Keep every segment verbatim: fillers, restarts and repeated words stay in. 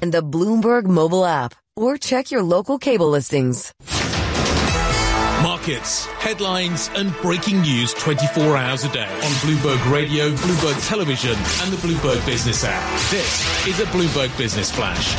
and the Bloomberg mobile app, or check your local cable listings. Markets, headlines and breaking news twenty-four hours a day on Bloomberg Radio, Bloomberg Television and the Bloomberg Business app. This is a Bloomberg Business Flash.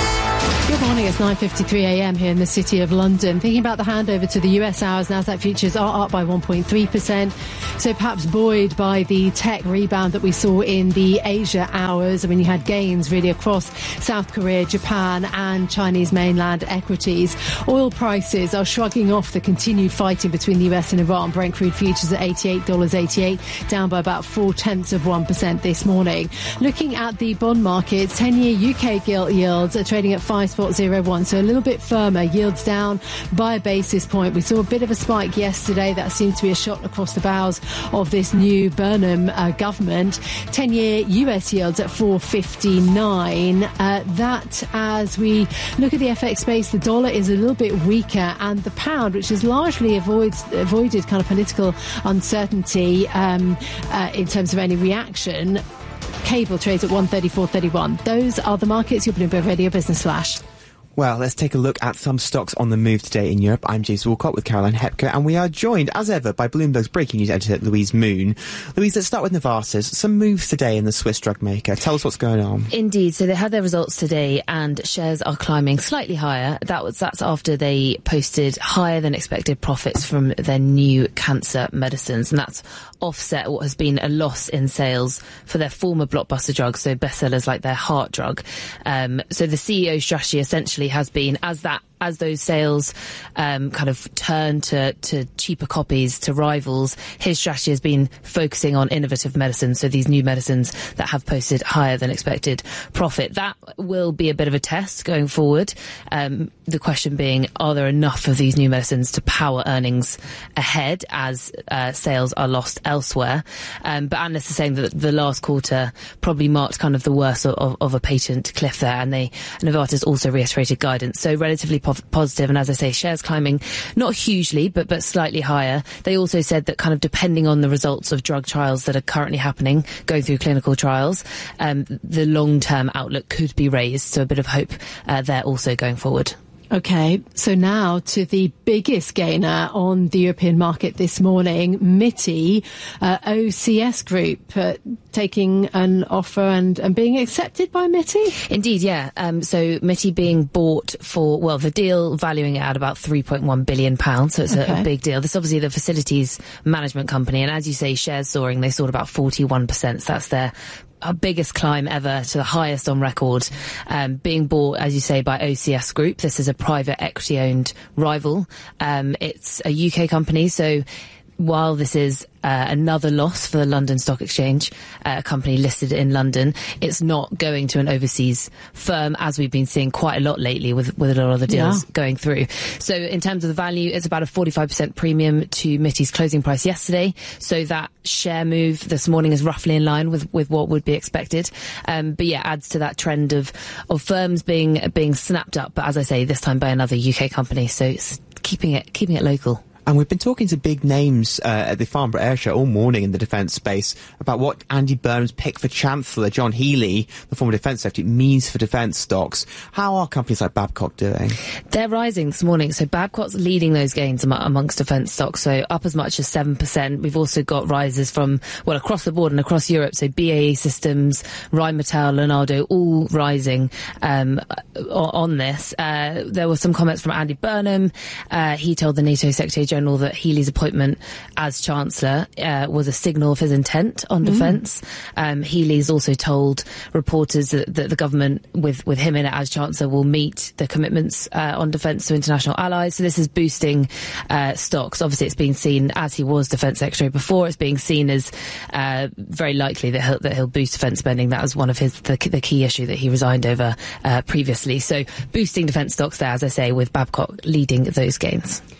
Good morning, it's nine fifty-three a m here in the City of London. Thinking about the handover to the U S hours, Nasdaq futures are up by one point three percent. So perhaps buoyed by the tech rebound that we saw in the Asia hours. I mean, you had gains really across South Korea, Japan and Chinese mainland equities. Oil prices are shrugging off the continued fighting between the U S and Iran. Brent crude futures at eighty-eight dollars eighty-eight, down by about four tenths of one percent this morning. Looking at the bond markets, ten-year U K gilt yields are trading at five point zero one, so a little bit firmer. Yields down by a basis point. We saw a bit of a spike yesterday. That seemed to be a shot across the bows of this new Burnham uh, government. ten-year U S yields at four fifty-nine. Uh, that, as we look at the F X space, the dollar is a little bit weaker, and the pound, which has largely avoids, avoided kind of political uncertainty um, uh, in terms of any reaction, cable trades at one thirty-four thirty-one. Those are the markets. Your Bloomberg Radio Business Flash. Well, let's take a look at some stocks on the move today in Europe. I'm James Walcott with Caroline Hepker, and we are joined, as ever, by Bloomberg's breaking news editor, Louise Moon. Louise, let's start with Novartis. Some moves today in the Swiss drug maker. Tell us what's going on. Indeed. So they had their results today, and shares are climbing slightly higher. That was that's after they posted higher than expected profits from their new cancer medicines, and that's offset what has been a loss in sales for their former blockbuster drugs, so bestsellers like their heart drug. Um, so the C E O's strategy essentially has been, as that as those sales um, kind of turn to, to cheaper copies, to rivals, his strategy has been focusing on innovative medicines, so these new medicines that have posted higher than expected profit. That will be a bit of a test going forward. Um, the question being, are there enough of these new medicines to power earnings ahead as uh, sales are lost elsewhere? Um, but analysts are saying that the last quarter probably marked kind of the worst of, of a patent cliff there, and they Novartis also reiterated guidance, so relatively positive, and as I say, shares climbing not hugely but but slightly higher. They also said that kind of depending on the results of drug trials that are currently happening, going through clinical trials, um, the long-term outlook could be raised, so a bit of hope uh, there also going forward. Okay, so now to the biggest gainer on the European market this morning, MITI, uh, O C S Group, uh, taking an offer and, and being accepted by MITI? Indeed, yeah. Um, so MITI being bought for, well, the deal valuing it at about three point one billion pounds, so it's okay. a, a big deal. This is obviously the facilities management company, and as you say, shares soaring, they soared about forty-one percent, so that's their our biggest climb ever to the highest on record, um, being bought, as you say, by O C S Group. This is a private equity-owned rival. Um, it's a U K company, so while this is uh, another loss for the London Stock Exchange, uh, a company listed in London, it's not going to an overseas firm, as we've been seeing quite a lot lately with, with a lot of the deals yeah. going through. So in terms of the value, it's about a forty-five percent premium to MITI's closing price yesterday. So that share move this morning is roughly in line with, with what would be expected. Um, but yeah, adds to that trend of, of firms being, being snapped up. But as I say, this time by another U K company. So it's keeping it, keeping it local. And we've been talking to big names uh, at the Farnborough Air Show all morning in the defence space about what Andy Burnham's pick for Chancellor, John Healey, the former Defence Secretary, means for defence stocks. How are companies like Babcock doing? They're rising this morning. So Babcock's leading those gains am- amongst defence stocks, so up as much as seven percent. We've also got rises from, well, across the board and across Europe. So B A E Systems, Rheinmetall, Leonardo, all rising um, on this. Uh, there were some comments from Andy Burnham. Uh, he told the NATO Secretary General that Healey's appointment as Chancellor uh, was a signal of his intent on mm. defence. Um, Healey's also told reporters that, that the government, with, with him in it as Chancellor, will meet the commitments uh, on defence to international allies. So this is boosting uh, stocks. Obviously, it's being seen, as he was Defence Secretary before, it's being seen as uh, very likely that he'll, that he'll boost defence spending. That was one of his the, the key issue that he resigned over uh, previously. So boosting defence stocks there, as I say, with Babcock leading those gains.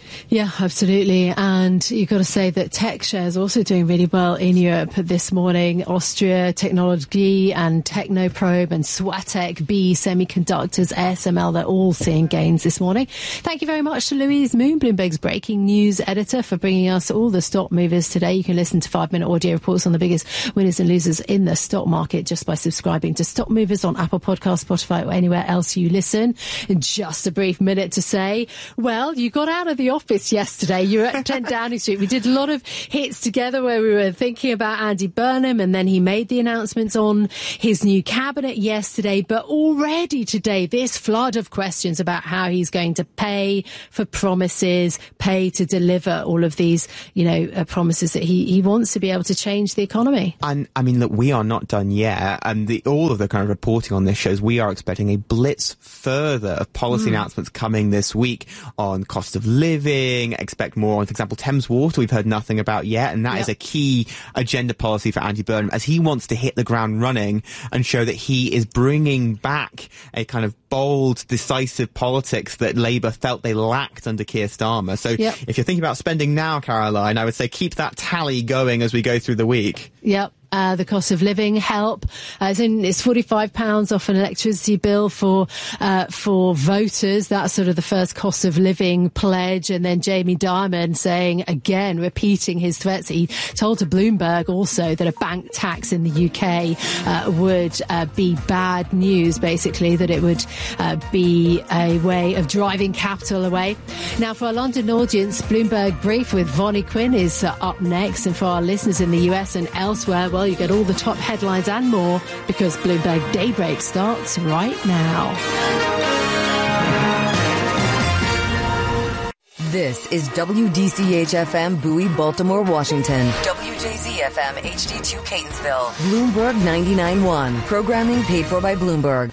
Yeah, absolutely. And you've got to say that tech shares also doing really well in Europe this morning. Austria Technology and Technoprobe and Swatek, B Semiconductors, A S M L, they're all seeing gains this morning. Thank you very much to Louise Moon, Bloomberg's breaking news editor, for bringing us all the stock movers today. You can listen to five-minute audio reports on the biggest winners and losers in the stock market just by subscribing to Stock Movers on Apple Podcasts, Spotify, or anywhere else you listen. And just a brief minute to say, well, you got out of the office yesterday. You were at ten Downing Street. We did a lot of hits together where we were thinking about Andy Burnham, and then he made the announcements on his new cabinet yesterday. But already today, this flood of questions about how he's going to pay for promises, pay to deliver all of these, you know, uh, promises that he, he wants to be able to change the economy. And I mean, look, we are not done yet. And the, all of the kind of reporting on this shows we are expecting a blitz further of policy mm. announcements coming this week on cost of living. Expect more on, for example, Thames Water, we've heard nothing about yet. And that yep. is a key agenda policy for Andy Burnham, as he wants to hit the ground running and show that he is bringing back a kind of bold, decisive politics that Labour felt they lacked under Keir Starmer. So yep. if you're thinking about spending now, Caroline, I would say keep that tally going as we go through the week. Yep. Uh, the cost of living help, as in it's forty-five pounds off an electricity bill for uh, for voters. That's sort of the first cost of living pledge. And then Jamie Dimon saying, again, repeating his threats. He told to Bloomberg also that a bank tax in the U K uh, would uh, be bad news, basically, that it would uh, be a way of driving capital away. Now, for our London audience, Bloomberg Brief with Vonnie Quinn is uh, up next. And for our listeners in the U S and elsewhere, well, you get all the top headlines and more, because Bloomberg Daybreak starts right now. This is W D C H F M Bowie, Baltimore, Washington. W J Z F M H D two Catonsville. Bloomberg ninety-nine point one. Programming paid for by Bloomberg.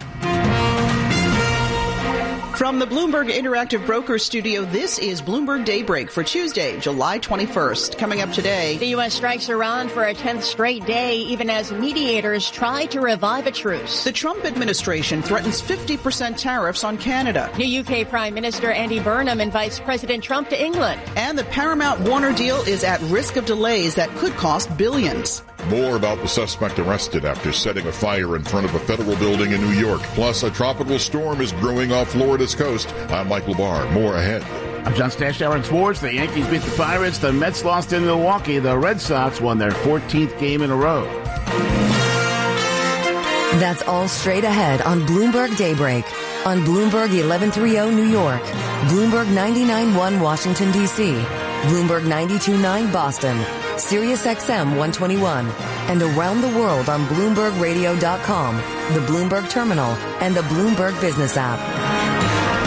From the Bloomberg Interactive Brokers Studio, this is Bloomberg Daybreak for Tuesday, July twenty-first. Coming up today, the U S strikes Iran for a tenth straight day, even as mediators try to revive a truce. The Trump administration threatens fifty percent tariffs on Canada. New U K Prime Minister Andy Burnham invites President Trump to England. And the Paramount-Warner deal is at risk of delays that could cost billions. More about the suspect arrested after setting a fire in front of a federal building in New York. Plus, a tropical storm is brewing off Florida's coast. I'm Mike LeBar. More ahead. I'm John Stashower in sports. The Yankees beat the Pirates. The Mets lost in Milwaukee. The Red Sox won their fourteenth game in a row. That's all straight ahead on Bloomberg Daybreak. On Bloomberg eleven thirty New York. Bloomberg ninety-nine point one Washington, D C. Bloomberg ninety-two point nine Boston. Sirius X M one twenty-one, and around the world on Bloomberg Radio dot com, the Bloomberg Terminal, and the Bloomberg Business app.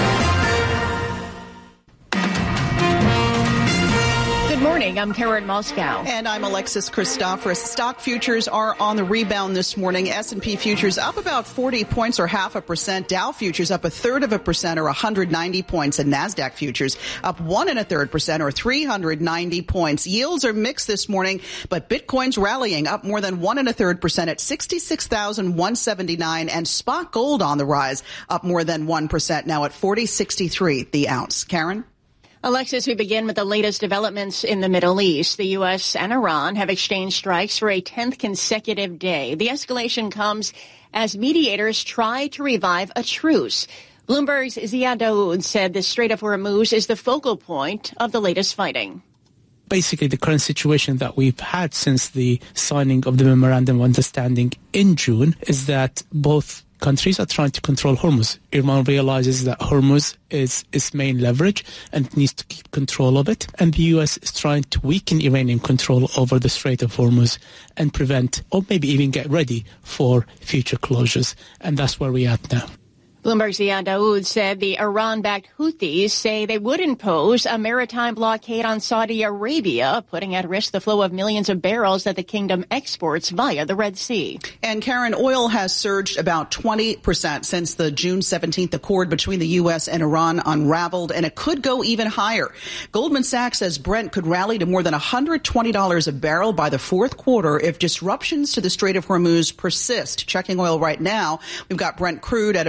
Good morning. I'm Karen Moscow. And I'm Alexis Christophorus. Stock futures are on the rebound this morning. S and P futures up about forty points or half a percent. Dow futures up a third of a percent or one hundred ninety points. And NASDAQ futures up one and a third percent or three hundred ninety points. Yields are mixed this morning, but Bitcoin's rallying up more than one and a third percent at sixty-six thousand one hundred seventy-nine. And spot gold on the rise, up more than one percent now at forty sixty-three the ounce. Karen? Alexis, we begin with the latest developments in the Middle East. The U S and Iran have exchanged strikes for a tenth consecutive day. The escalation comes as mediators try to revive a truce. Bloomberg's Ziad Daoud said the Strait of Hormuz is the focal point of the latest fighting. Basically, the current situation that we've had since the signing of the Memorandum of Understanding in June is that both countries are trying to control Hormuz. Iran realizes that Hormuz is its main leverage and needs to keep control of it. And the U S is trying to weaken Iranian control over the Strait of Hormuz and prevent, or maybe even get ready for future closures. And that's where we're at now. Bloomberg's Ziad Daoud said the Iran-backed Houthis say they would impose a maritime blockade on Saudi Arabia, putting at risk the flow of millions of barrels that the kingdom exports via the Red Sea. And Karen, oil has surged about twenty percent since the June seventeenth accord between the U S and Iran unraveled, and it could go even higher. Goldman Sachs says Brent could rally to more than one hundred twenty dollars a barrel by the fourth quarter if disruptions to the Strait of Hormuz persist. Checking oil right now, we've got Brent crude at about eighty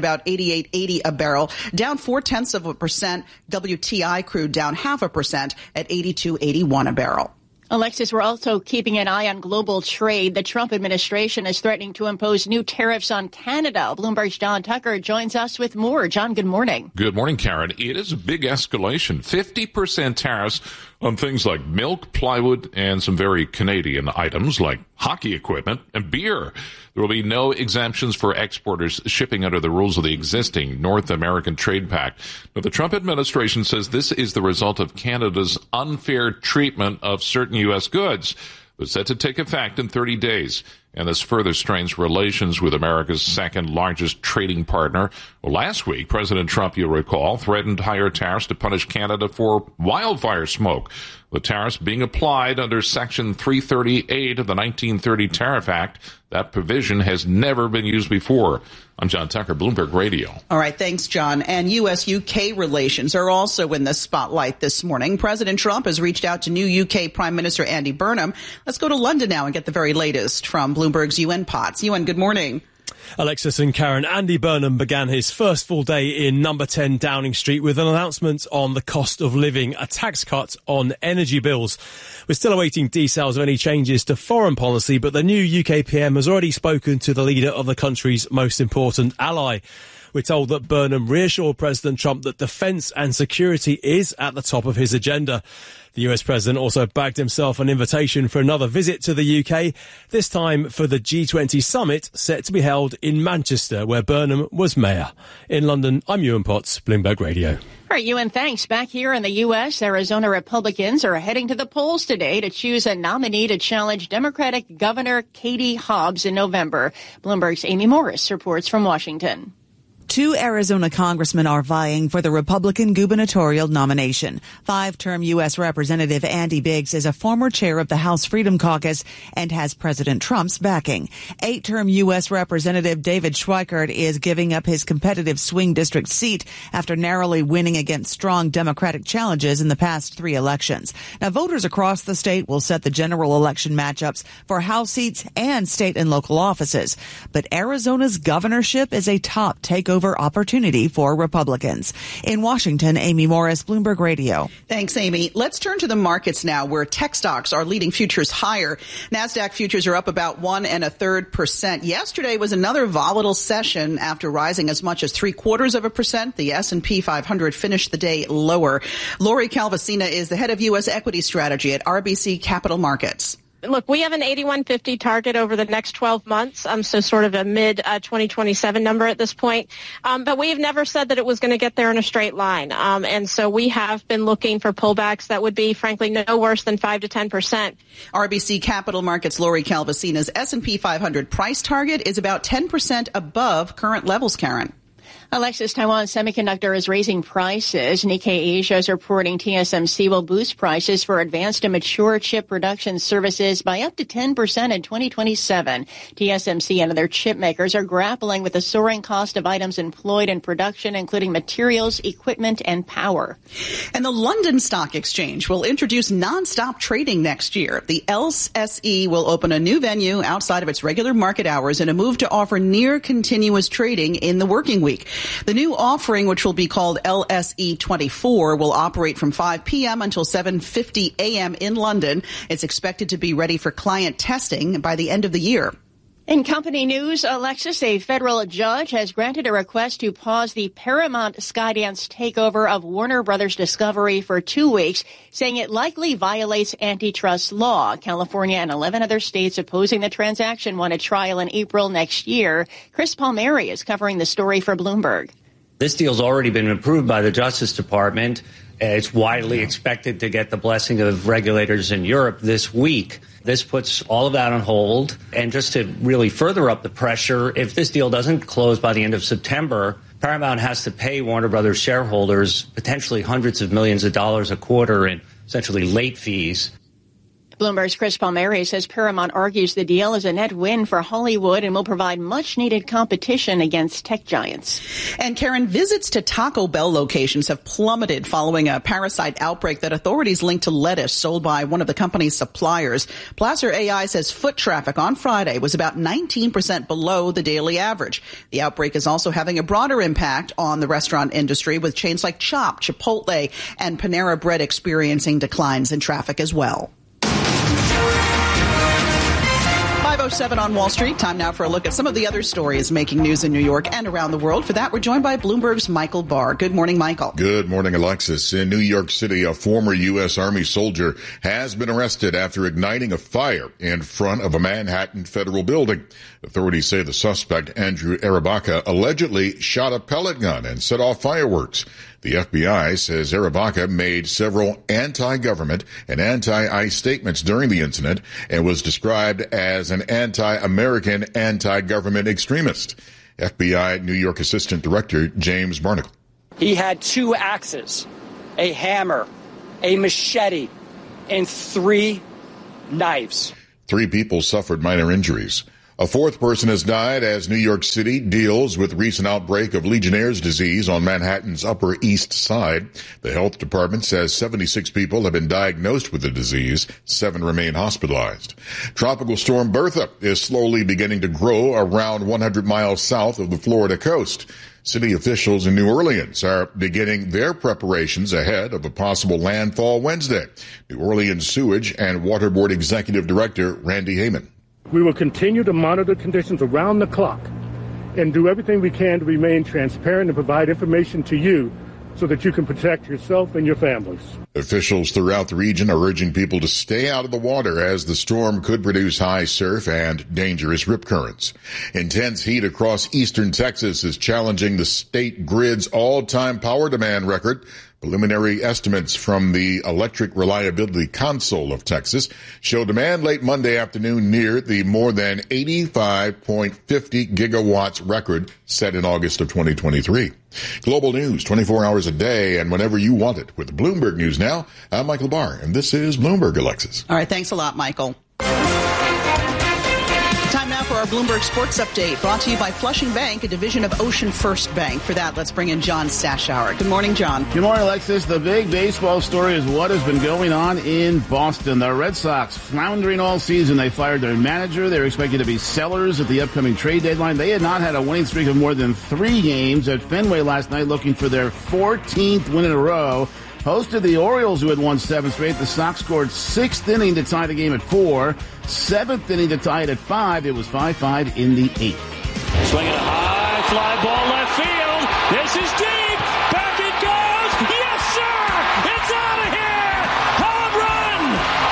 eighty-eight eighty a barrel, down four-tenths of a percent. W T I crude down half a percent at eighty-two eighty-one a barrel. Alexis, we're also keeping an eye on global trade. The Trump administration is threatening to impose new tariffs on Canada. Bloomberg's John Tucker joins us with more. John, good morning. Good morning, Karen. It is a big escalation. fifty percent tariffs on things like milk, plywood, and some very Canadian items like hockey equipment and beer. There will be no exemptions for exporters shipping under the rules of the existing North American Trade Pact. But the Trump administration says this is the result of Canada's unfair treatment of certain U S goods. It's set to take effect in thirty days. And this further strains relations with America's second largest trading partner. Well, last week, President Trump, you'll recall, threatened higher tariffs to punish Canada for wildfire smoke. The tariffs being applied under Section three thirty-eight of the nineteen thirty Tariff Act. That provision has never been used before. I'm John Tucker, Bloomberg Radio. All right, thanks, John. And U S U K relations are also in the spotlight this morning. President Trump has reached out to new U K Prime Minister Andy Burnham. Let's go to London now and get the very latest from Bloomberg's Ewan Potts. Ewan, good morning. Alexis and Karen, Andy Burnham began his first full day in number ten Downing Street with an announcement on the cost of living, a tax cut on energy bills. We're still awaiting details of any changes to foreign policy, but the new U K P M has already spoken to the leader of the country's most important ally. We're told that Burnham reassured President Trump that defence and security is at the top of his agenda. The U S president also bagged himself an invitation for another visit to the U K, this time for the G twenty summit set to be held in Manchester, where Burnham was mayor. In London, I'm Ewan Potts, Bloomberg Radio. All right, Ewan, thanks. Back here in the U S, Arizona Republicans are heading to the polls today to choose a nominee to challenge Democratic Governor Katie Hobbs in November. Bloomberg's Amy Morris reports from Washington. Two Arizona congressmen are vying for the Republican gubernatorial nomination. Five-term U S Representative Andy Biggs is a former chair of the House Freedom Caucus and has President Trump's backing. Eight-term U S Representative David Schweikert is giving up his competitive swing district seat after narrowly winning against strong Democratic challenges in the past three elections. Now, voters across the state will set the general election matchups for House seats and state and local offices. But Arizona's governorship is a top takeover opportunity for Republicans. In Washington, Amy Morris, Bloomberg Radio. Thanks, Amy. Let's turn to the markets now, where tech stocks are leading futures higher. NASDAQ futures are up about one and a third percent. Yesterday was another volatile session after rising as much as three quarters of a percent. The S and P five hundred finished the day lower. Lori Calvasina is the head of U S equity strategy at R B C Capital Markets. Look, we have an eighty-one fifty target over the next twelve months, um, so sort of a mid uh, twenty twenty-seven number at this point. Um, but we've never said that it was going to get there in a straight line. Um, and so we have been looking for pullbacks that would be, frankly, no worse than five to ten percent. R B C Capital Markets' Lori Calvasina's S and P five hundred price target is about ten percent above current levels, Karen. Alexis, Taiwan Semiconductor is raising prices. Nikkei Asia is reporting T S M C will boost prices for advanced and mature chip production services by up to ten percent in twenty twenty-seven. T S M C and other chip makers are grappling with the soaring cost of items employed in production, including materials, equipment, and power. And the London Stock Exchange will introduce non-stop trading next year. The L S E will open a new venue outside of its regular market hours in a move to offer near continuous trading in the working week. The new offering, which will be called L S E twenty-four, will operate from five p.m. until seven fifty a.m. in London. It's expected to be ready for client testing by the end of the year. In company news, Alexis, a federal judge has granted a request to pause the Paramount Skydance takeover of Warner Brothers Discovery for two weeks, saying it likely violates antitrust law. California and eleven other states opposing the transaction want a trial in April next year. Chris Palmieri is covering the story for Bloomberg. This deal's already been approved by the Justice Department. It's widely expected to get the blessing of regulators in Europe this week. This puts all of that on hold. And just to really further up the pressure, if this deal doesn't close by the end of September, Paramount has to pay Warner Brothers shareholders potentially hundreds of millions of dollars a quarter in essentially late fees. Bloomberg's Chris Palmieri says Paramount argues the deal is a net win for Hollywood and will provide much-needed competition against tech giants. And Karen, visits to Taco Bell locations have plummeted following a parasite outbreak that authorities linked to lettuce sold by one of the company's suppliers. Placer A I says foot traffic on Friday was about nineteen percent below the daily average. The outbreak is also having a broader impact on the restaurant industry, with chains like Chopped, Chipotle, and Panera Bread experiencing declines in traffic as well. five oh seven on Wall Street. Time now for a look at some of the other stories making news in New York and around the world. For that, we're joined by Bloomberg's Michael Barr. Good morning, Michael. Good morning, Alexis. In New York City, a former U S Army soldier has been arrested after igniting a fire in front of a Manhattan federal building. Authorities say the suspect, Andrew Arabaka, allegedly shot a pellet gun and set off fireworks. The F B I says Arabaka made several anti-government and anti-ICE statements during the incident and was described as an anti-American, anti-government extremist. F B I New York Assistant Director James Barnacle. He had two axes, a hammer, a machete, and three knives. Three people suffered minor injuries. A fourth person has died as New York City deals with recent outbreak of Legionnaire's disease on Manhattan's Upper East Side. The health department says seventy-six people have been diagnosed with the disease. Seven remain hospitalized. Tropical storm Bertha is slowly beginning to grow around one hundred miles south of the Florida coast. City officials in New Orleans are beginning their preparations ahead of a possible landfall Wednesday. New Orleans Sewage and Water Board Executive Director Randy Heyman. We will continue to monitor conditions around the clock and do everything we can to remain transparent and provide information to you so that you can protect yourself and your families. Officials throughout the region are urging people to stay out of the water as the storm could produce high surf and dangerous rip currents. Intense heat across eastern Texas is challenging the state grid's all-time power demand record. Preliminary estimates from the Electric Reliability Council of Texas show demand late Monday afternoon near the more than eighty-five point five zero gigawatts record set in August of twenty twenty-three. Global news twenty-four hours a day and whenever you want it. With Bloomberg News Now, I'm Michael Barr, and this is Bloomberg, Alexis. All right, thanks a lot, Michael. Time now for our Bloomberg Sports Update, brought to you by Flushing Bank, a division of Ocean First Bank. For that, let's bring in John Stashower. Good morning, John. Good morning, Alexis. The big baseball story is what has been going on in Boston. The Red Sox floundering all season. They fired their manager. They were expected to be sellers at the upcoming trade deadline. They had not had a winning streak of more than three games at Fenway last night, looking for their fourteenth win in a row. Hosted the Orioles, who had won seven straight. The Sox scored sixth inning to tie the game at four. Seventh inning to tie it at five. It was five five in the eighth. Swinging a high fly ball left field. This is deep. Back it goes. Yes, sir. It's out of here. Home run.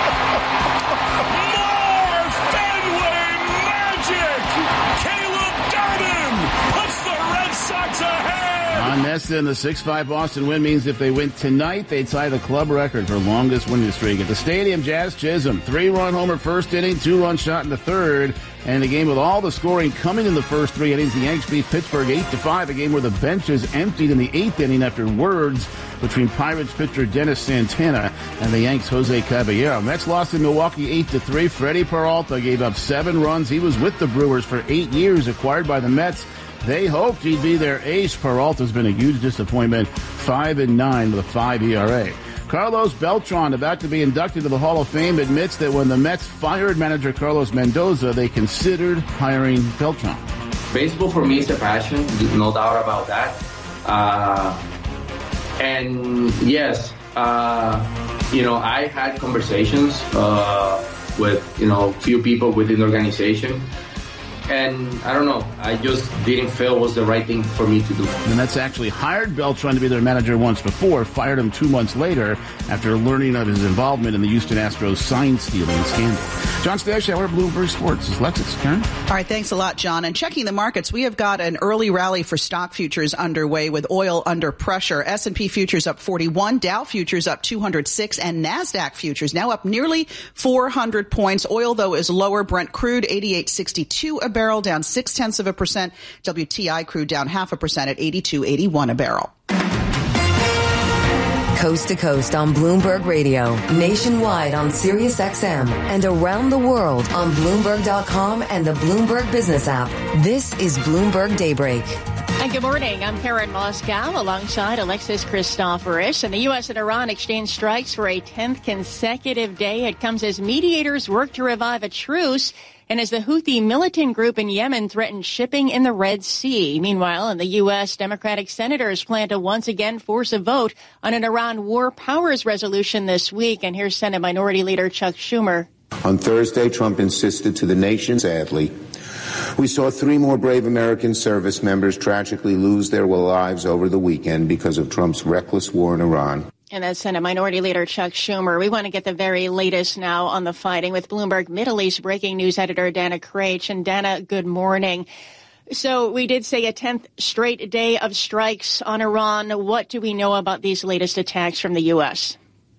More Fenway magic. Caleb Garden puts the Red Sox ahead. On Nesson, the six five Boston win means if they win tonight, they tie the club record for longest winning streak. At the stadium, Jazz Chisholm, three-run homer first inning, two-run shot in the third. And the game with all the scoring coming in the first three innings, the Yanks beat Pittsburgh eight to five, a game where the bench is emptied in the eighth inning after words between Pirates pitcher Dennis Santana and the Yanks' Jose Caballero. Mets lost in Milwaukee eight to three. Freddie Peralta gave up seven runs. He was with the Brewers for eight years, acquired by the Mets. They hoped he'd be their ace. Peralta's been a huge disappointment, five and nine with a five E R A. Carlos Beltran, about to be inducted to the Hall of Fame, admits that when the Mets fired manager Carlos Mendoza, they considered hiring Beltran. Baseball for me is a passion, no doubt about that. Uh, and yes, uh, you know, I had conversations uh, with, you know, few people within the organization. And I don't know, I just didn't feel it was the right thing for me to do. The Mets actually hired Beltran to be their manager once before, fired him two months later after learning of his involvement in the Houston Astros sign-stealing scandal. John Stashower, Bloomberg Sports. This is Lexus. Karen? All right, thanks a lot, John. And checking the markets, we have got an early rally for stock futures underway with oil under pressure. S and P futures up forty-one, Dow futures up two hundred six, and NASDAQ futures now up nearly four hundred points. Oil, though, is lower. Brent crude, eighty-eight sixty-two a barrel, down six tenths of a percent. W T I crude down half a percent at eighty-two eighty-one a barrel. Coast to coast on Bloomberg Radio, nationwide on Sirius X M, and around the world on Bloomberg dot com and the Bloomberg Business app. This is Bloomberg Daybreak. And good morning. I'm Karen Moscow alongside Alexis Christoforous. And the U S and Iran exchange strikes for a tenth consecutive day. It comes as mediators work to revive a truce and as the Houthi militant group in Yemen threatens shipping in the Red Sea. Meanwhile, in the U S, Democratic senators plan to once again force a vote on an Iran war powers resolution this week. And here's Senate Minority Leader Chuck Schumer. On Thursday, Trump insisted to the nation, sadly, we saw three more brave American service members tragically lose their lives over the weekend because of Trump's reckless war in Iran. And that's Senate Minority Leader Chuck Schumer. We want to get the very latest now on the fighting with Bloomberg Middle East breaking news editor Dana Craich. And Dana, good morning. So we did say a tenth straight day of strikes on Iran. What do we know about these latest attacks from the U S?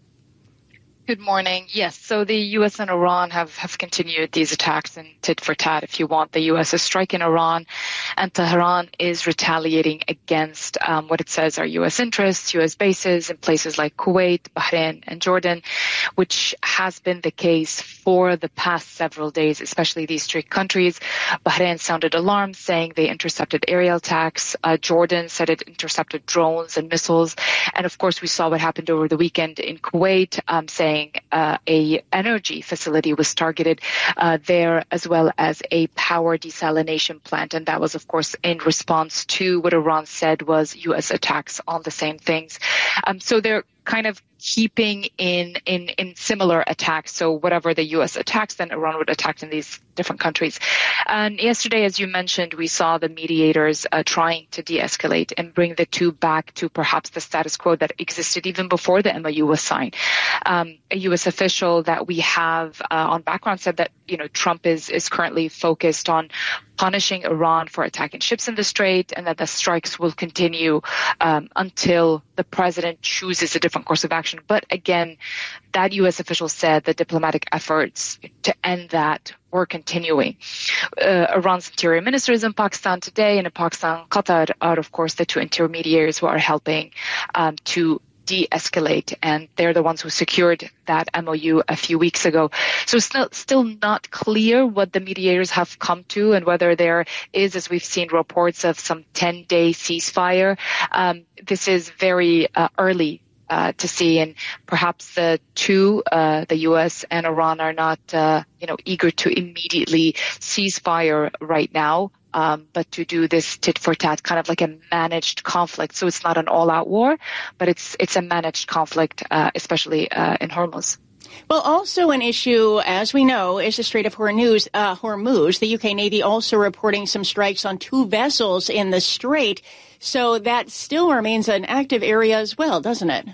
Good morning. Yes, so the U S and Iran have, have continued these attacks in tit for tat, if you want. The U S is striking Iran, and Tehran is retaliating against um, what it says are U S interests, U S bases in places like Kuwait, Bahrain, and Jordan, which has been the case for the past several days, especially these three countries. Bahrain sounded alarms, saying they intercepted aerial attacks. Uh, Jordan said it intercepted drones and missiles. And, of course, we saw what happened over the weekend in Kuwait, um, saying Uh, a energy facility was targeted uh, there, as well as a power desalination plant. And that was, of course, in response to what Iran said was U S attacks on the same things. Um, so they're kind of keeping in, in, in similar attacks. So whatever the U S attacks, then Iran would attack in these different countries. And yesterday, as you mentioned, we saw the mediators uh, trying to de-escalate and bring the two back to perhaps the status quo that existed even before the M O U was signed. Um, a U S official that we have uh, on background said that, you know, Trump is, is currently focused on punishing Iran for attacking ships in the Strait, and that the strikes will continue um, until the president chooses a different course of action. But again, that U S official said the diplomatic efforts to end that were continuing. Uh, Iran's interior minister is in Pakistan today, and in Pakistan, Qatar are, of course, the two intermediaries who are helping um, to de-escalate, and they're the ones who secured that M O U a few weeks ago. So it's still, still not clear what the mediators have come to, and whether there is, as we've seen reports of, some ten-day ceasefire. Um, this is very uh, early Uh, to see, and perhaps the two, uh, the U S and Iran, are not, uh, you know, eager to immediately cease fire right now, um, but to do this tit for tat, kind of like a managed conflict. So it's not an all-out war, but it's it's a managed conflict, uh, especially uh, in Hormuz. Well, also an issue, as we know, is the Strait of Hormuz. Uh, Hormuz. The U K Navy also reporting some strikes on two vessels in the strait. So that still remains an active area as well, doesn't it?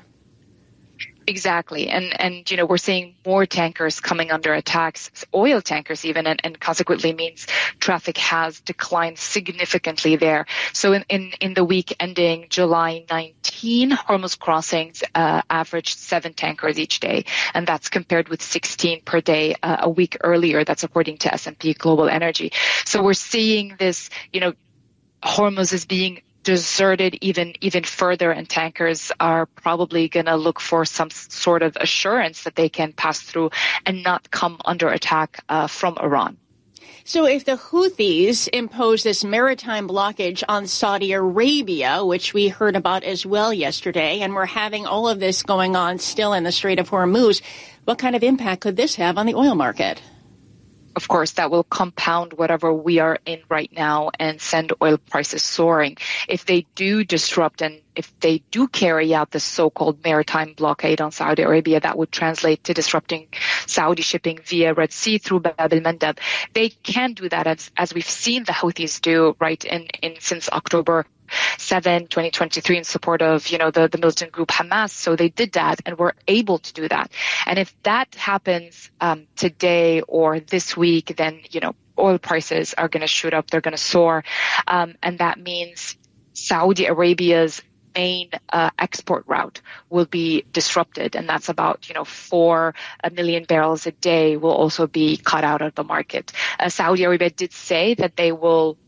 Exactly. And, and, you know, we're seeing more tankers coming under attacks, oil tankers even, and, and consequently means traffic has declined significantly there. So in, in, in the week ending July nineteenth, Hormuz crossings uh, averaged seven tankers each day. And that's compared with sixteen per day uh, a week earlier. That's according to S and P Global Energy. So we're seeing this, you know, Hormuz is being deserted even even further, and tankers are probably going to look for some sort of assurance that they can pass through and not come under attack uh, from Iran. So if the Houthis impose this maritime blockage on Saudi Arabia, which we heard about as well yesterday, and we're having all of this going on still in the Strait of Hormuz, what kind of impact could this have on the oil market? Of course, that will compound whatever we are in right now and send oil prices soaring. If they do disrupt and if they do carry out the so-called maritime blockade on Saudi Arabia, that would translate to disrupting Saudi shipping via Red Sea through Bab el-Mandeb. They can do that as, as we've seen the Houthis do, right, in, in since October seventh, twenty twenty-three, in support of, you know, the, the militant group Hamas. So they did that and were able to do that. And if that happens um, today or this week, then, you know, oil prices are going to shoot up. They're going to soar. Um, and that means Saudi Arabia's main uh, export route will be disrupted, and that's about, you know, four a million barrels a day will also be cut out of the market. Uh, Saudi Arabia did say that they will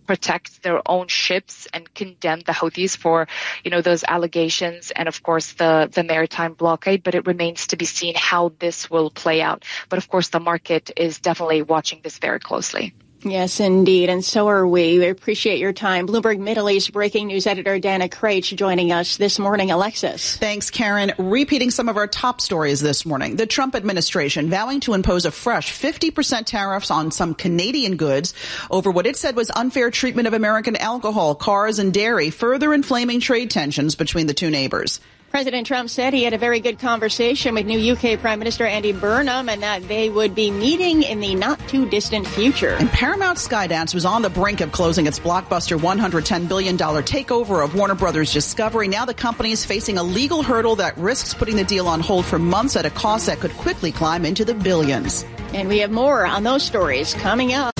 protect their own ships and condemn the Houthis for, you know, those allegations and, of course, the, the maritime blockade. But it remains to be seen how this will play out. But, of course, the market is definitely watching this very closely. Yes, indeed, and so are we. We appreciate your time. Bloomberg Middle East breaking news editor Dana Craich joining us this morning. Alexis. Thanks, Karen. Repeating some of our top stories this morning. The Trump administration vowing to impose a fresh fifty percent tariffs on some Canadian goods over what it said was unfair treatment of American alcohol, cars, and dairy, further inflaming trade tensions between the two neighbors. President Trump said he had a very good conversation with new U K Prime Minister Andy Burnham and that they would be meeting in the not-too-distant future. And Paramount Skydance was on the brink of closing its blockbuster one hundred ten billion dollars takeover of Warner Brothers Discovery. Now the company is facing a legal hurdle that risks putting the deal on hold for months at a cost that could quickly climb into the billions. And we have more on those stories coming up.